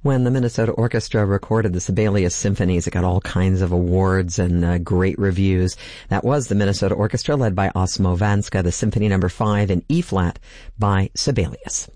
When the Minnesota Orchestra recorded the Sibelius Symphonies, it got all kinds of awards and great reviews. That was the Minnesota Orchestra led by Osmo Vanska, the Symphony No. 5 in E-flat by Sibelius.